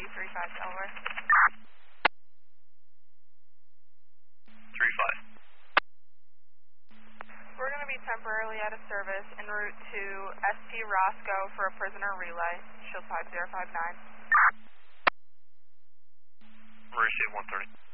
35 Delaware. 35. We're going to be temporarily out of service en route to ST Roscoe for a prisoner relay. Shield 5059. Receive 130.